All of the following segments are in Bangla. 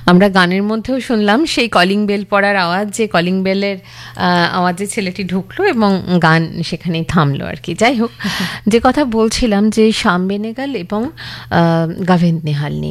আমরা গানের মধ্যেও শুনলাম সেই কলিং বেল পড়ার আওয়াজ, যে কলিং বেলের আওয়াজে ছেলেটি ঢুকলো এবং গান সেখানেই থামলো আর কি। যাই হোক, যে কথা বলছিলাম যে শ্যাম বেনেগল এবং গোবিন্দ নিহালনি,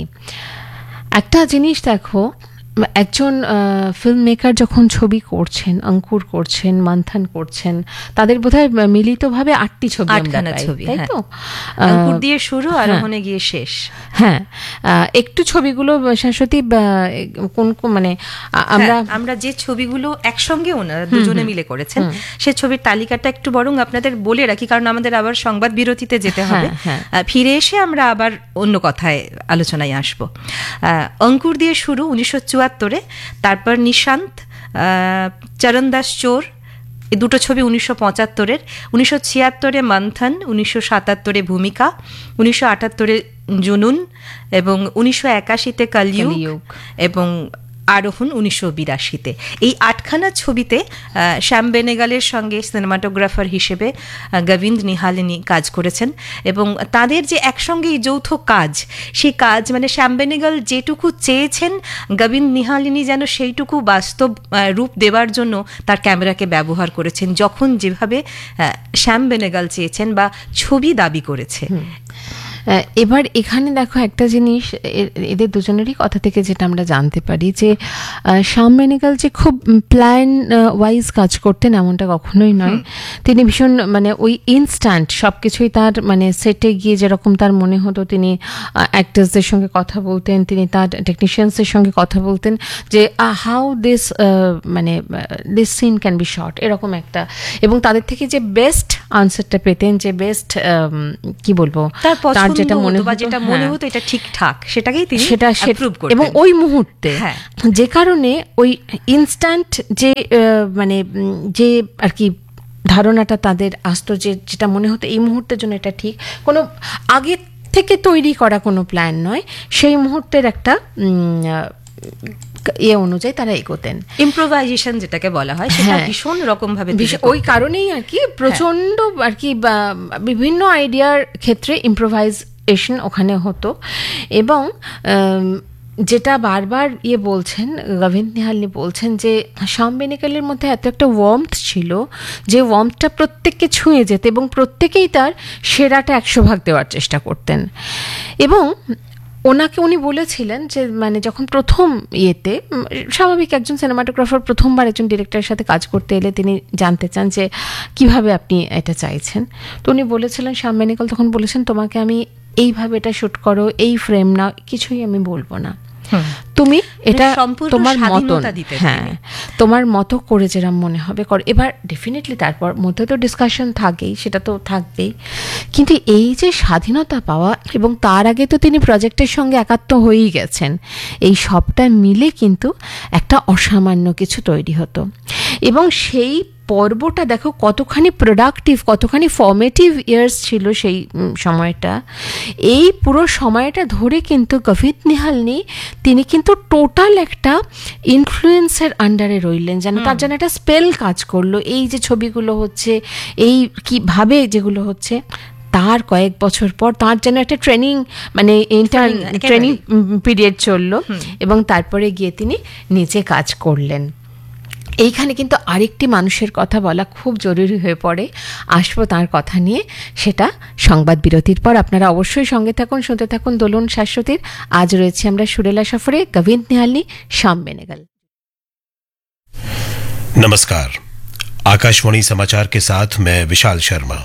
একটা জিনিস দেখো, একজন ফিল্ম মেকার যখন ছবি করছেন, অঙ্কুর করছেন, মন্থন করছেন, তাদের বোধহয় মিলিতভাবে 8টি ছবি আমরা পাই, তাই তো? অঙ্কুর দিয়ে শুরু, আরোহণে গিয়ে শেষ। হ্যাঁ, একটু ছবিগুলো শাশ্বতী কোন মানে আমরা যে ছবিগুলো একসঙ্গে ওনারা দুজনে মিলে করেছেন সে ছবির তালিকাটা একটু বরং আপনাদের বলে রাখি, কারণ আমাদের আবার সংবাদ বিরতিতে যেতে হবে। ফিরে এসে আমরা আবার অন্য কথায় আলোচনায় আসব। অঙ্কুর দিয়ে শুরু 1974-এ, তারপর নিশান্ত, চরণদাস চোর, এই দুটো ছবি 1975-এর, 1976-এ মন্থন, 1977-এ ভূমিকা, 1978-এ জুনুন এবং 1981-তে কলিযুগ এবং আরোহণ 1982-তে। এই 8খানা ছবিতে শ্যাম বেনেগলের সঙ্গে সিনেমাটোগ্রাফার হিসেবে গোবিন্দ নিহালনি কাজ করেছেন এবং তাদের যে একসঙ্গে এই যৌথ কাজ, সেই কাজ মানে শ্যাম বেনেগল যেটুকু চেয়েছেন গোবিন্দ নিহালনি যেন সেইটুকু বাস্তব রূপ দেওয়ার জন্য তার ক্যামেরাকে ব্যবহার করেছেন, যখন যেভাবে শ্যাম বেনেগল চেয়েছেন বা ছবি দাবি করেছে। এবার এখানে দেখো একটা জিনিস, এদের দুজনেরই কথা থেকে যেটা আমরা জানতে পারি যে শ্যাম বেনেগল যে খুব প্ল্যান ওয়াইজ কাজ করতেন এমনটা কখনোই নয়। তিনি ভীষণ মানে ওই ইনস্ট্যান্ট সব কিছুই তার মানে সেটে গিয়ে যেরকম তার মনে হতো তিনি অ্যাক্টার্সদের সঙ্গে কথা বলতেন, তিনি তার টেকনিশিয়ানসদের সঙ্গে কথা বলতেন যে হাউ দিস মানে this scene can be shot, এরকম একটা, এবং তাদের থেকে যে বেস্ট আনসারটা পেতেন, যে বেস্ট কি বলবো তার যেটা মনে হতো এটা ঠিকঠাক, সেটাকেই তিনি অ্যাপ্রুভ করতেন এবং ওই মুহূর্তে, যে কারণে ওই ইনস্ট্যান্ট যে মানে যে আর কি ধারণাটা তাদের আসতো, যেটা মনে হতো এই মুহূর্তের জন্য এটা ঠিক, কোনো আগে থেকে তৈরি করা কোনো প্ল্যান নয়, সেই মুহূর্তের একটা অনুযায়ী তারা এগোতেন। ইম্প্রোভাইজেশন যেটাকে বলা হয়, সেটা ভীষণ রকম ভাবে, ওই কারণেই আর কি প্রচন্ড আর কি বিভিন্ন আইডিয়ার ক্ষেত্রে ইম্প্রোভাইজেশন ওখানে হতো। এবং যেটা বারবার বলছেন গোবিন্দ নিহালনি বলছেন যে শ্যাম বেনেগলের মধ্যে এত একটা ওয়ার্মথ ছিল, যে ওয়ার্মথটা প্রত্যেককে ছুঁয়ে যেত এবং প্রত্যেকেই তার সেরাটা 100 ভাগ দেওয়ার চেষ্টা করতেন। এবং উনি বলেছিলেন যে মানে যখন প্রথম স্বাভাবিক একজন সিনেমাটোগ্রাফার প্রথমবার একজন ডিরেক্টরের সাথে কাজ করতে এলে তিনি জানতে চান যে কিভাবে আপনি এটা চাইছেন। তো উনি বলেছিলেন, শ্যাম বেনেগল তখন বলেছেন, তোমাকে আমি এইভাবে এটা শুট করো, এই ফ্রেম না, কিছুই আমি বলবো না, তুমি এটা তোমার মতো, তোমার মতো করে যেরকম মনে হবে করো। এবার ডেফিনেটলি তারপর মধ্যে তো ডিসকাশন থাকেই, সেটা তো থাকবেই, কিন্তু এই যে স্বাধীনতা পাওয়া, এবং তার আগে তো তিনি প্রজেক্টের সঙ্গে একাত্ম হয়েই গেছেন, এই সবটা মিলে কিন্তু একটা অসামান্য কিছু তৈরি হতো। এবং সেই পর্বটা দেখো কতখানি প্রোডাক্টিভ, কতখানি ফর্মেটিভ ইয়ার্স ছিল সেই সময়টা। এই পুরো সময়টা ধরে কিন্তু গোবিন্দ নিহালনি তিনি কিন্তু টোটাল একটা ইনফ্লুয়েন্সের আন্ডারে রইলেন, যেন তার যেন একটা স্পেল কাজ করলো। এই যে ছবিগুলো হচ্ছে, এই কিভাবে যেগুলো হচ্ছে, তার কয়েক বছর পর তার যেন একটা ট্রেনিং মানে ট্রেনিং পিরিয়ড চললো, এবং তারপরে গিয়ে তিনি নিজে কাজ করলেন। এইখানে কিন্তু আরেকটি মানুষের কথা বলা খুব জরুরি হয়ে পড়ে, আসবো তার কথা নিয়ে, সেটা সংবাদ বিরতির পর। আপনারা অবশ্যই সঙ্গে থাকুন, শুনতে থাকুন দোলন শাশ্বতীর। আজ রয়েছে আমরা সুরেলা সফরে, গোবিন্দ নিহালনি, শ্যাম বেনেগল। नमस्कार, आकाशवाणी समाचार के साथ मैं विशाल शर्मा।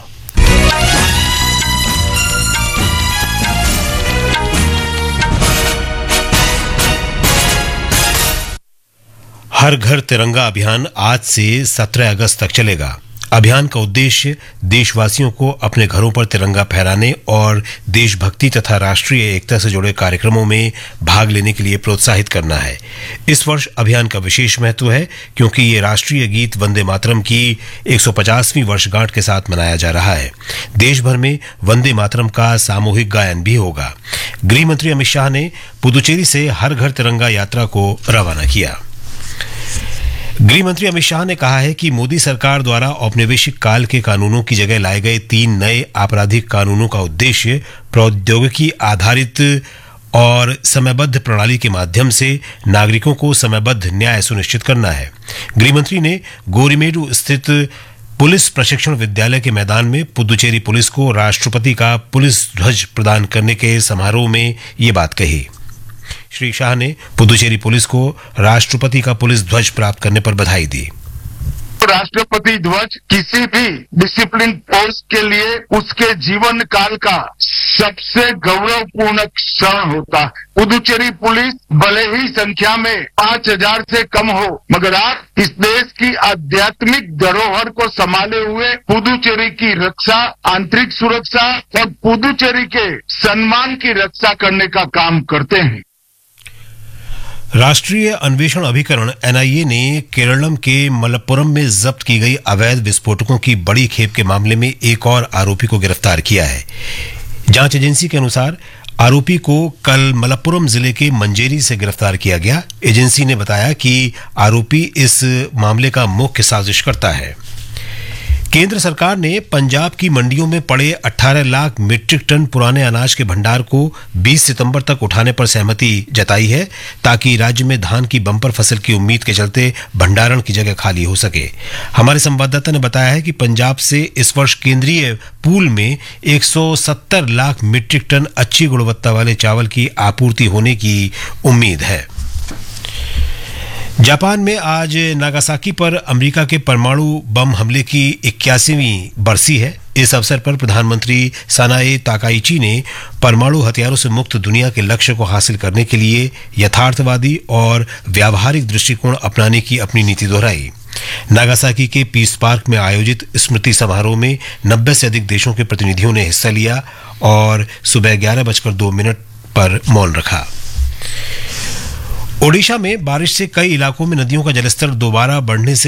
हर घर तिरंगा अभियान आज से 17 अगस्त तक चलेगा। अभियान का उद्देश्य देशवासियों को अपने घरों पर तिरंगा फहराने और देशभक्ति तथा राष्ट्रीय एकता से जुड़े कार्यक्रमों में भाग लेने के लिए प्रोत्साहित करना है। इस वर्ष अभियान का विशेष महत्व है क्योंकि ये राष्ट्रीय गीत वंदे मातरम की 150वीं वर्षगांठ के साथ मनाया जा रहा है। देश भर में वंदे मातरम का सामूहिक गायन भी होगा। गृह मंत्री अमित शाह ने पुदुचेरी से हर घर तिरंगा यात्रा को रवाना किया। गृह मंत्री अमित शाह ने कहा है कि मोदी सरकार द्वारा औपनिवेशिक काल के कानूनों की जगह लाए गए 3 नए आपराधिक कानूनों का उद्देश्य प्रौद्योगिकी आधारित और समयबद्ध प्रणाली के माध्यम से नागरिकों को समयबद्ध न्याय सुनिश्चित करना है। गृहमंत्री ने गोरिमेडु स्थित पुलिस प्रशिक्षण विद्यालय के मैदान में पुदुचेरी पुलिस को राष्ट्रपति का पुलिस ध्वज प्रदान करने के समारोह में ये बात कही। श्री शाह ने पुदुचेरी पुलिस को राष्ट्रपति का पुलिस ध्वज प्राप्त करने पर बधाई दी। राष्ट्रपति ध्वज किसी भी डिसिप्लिन फोर्स के लिए उसके जीवन काल का सबसे गौरवपूर्ण क्षण होता है। पुदुचेरी पुलिस भले ही संख्या में 5000 से कम हो, मगर आप इस देश की आध्यात्मिक धरोहर को संभाले हुए पुदुचेरी की रक्षा, आंतरिक सुरक्षा और पुदुचेरी के सम्मान की रक्षा करने का काम करते हैं। राष्ट्रीय अन्वेषण अभिकरण एनआईए ने केरलम के मलप्पुरम में जब्त की गई अवैध विस्फोटकों की बड़ी खेप के मामले में एक और आरोपी को गिरफ्तार किया है। जांच एजेंसी के अनुसार आरोपी को कल मलप्पुरम जिले के मंजेरी से गिरफ्तार किया गया। एजेंसी ने बताया कि आरोपी इस मामले का मुख्य साजिशकर्ता है। केंद्र सरकार ने पंजाब की मंडियों में पड़े 18 लाख मीट्रिक टन पुराने अनाज के भंडार को 20 सितंबर तक उठाने पर सहमति जताई है, ताकि राज्य में धान की बम्पर फसल की उम्मीद के चलते भंडारण की जगह खाली हो सके। हमारे संवाददाता ने बताया है कि पंजाब से इस वर्ष केंद्रीय पूल में 170 लाख मीट्रिक टन अच्छी गुणवत्ता वाले चावल की आपूर्ति होने की उम्मीद है। जापान में आज नागासाकी पर अमेरिका के परमाणु बम हमले की 81वीं बरसी है। इस अवसर पर प्रधानमंत्री सनाए ताकाइची ने परमाणु हथियारों से मुक्त दुनिया के लक्ष्य को हासिल करने के लिए यथार्थवादी और व्यावहारिक दृष्टिकोण अपनाने की अपनी नीति दोहराई। नागासाकी के पीस पार्क में आयोजित स्मृति समारोह में 90 से अधिक देशों के प्रतिनिधियों ने हिस्सा लिया और सुबह 11:02 पर मौन रखा। ओडिशा में बारिश से कई इलाकों में नदियों का जलस्तर दोबारा बढ़ने से